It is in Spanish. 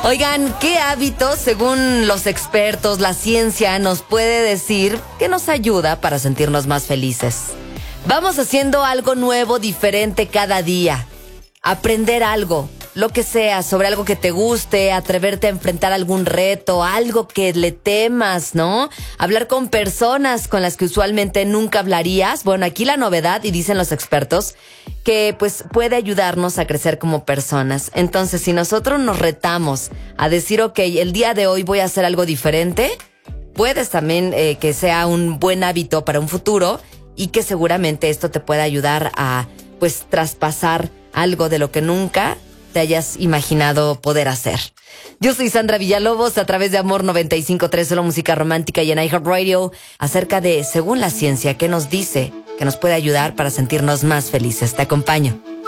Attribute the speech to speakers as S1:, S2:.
S1: Oigan, ¿qué hábitos, según los expertos, la ciencia nos puede decir que nos ayuda para sentirnos más felices? Vamos haciendo algo nuevo, diferente cada día. Aprender algo, lo que sea, sobre algo que te guste, atreverte a enfrentar algún reto, algo que le temas, ¿no? Hablar con personas con las que usualmente nunca hablarías. Bueno, aquí la novedad, y dicen los expertos, que pues puede ayudarnos a crecer como personas. Entonces, si nosotros nos retamos a decir, ok, el día de hoy voy a hacer algo diferente, puedes también que sea un buen hábito para un futuro y que seguramente esto te pueda ayudar a pues traspasar algo de lo que nunca te hayas imaginado poder hacer. Yo soy Sandra Villalobos, a través de Amor 95.3, solo música romántica, y en iHeartRadio, acerca de, según la ciencia, qué nos dice que nos puede ayudar para sentirnos más felices. Te acompaño.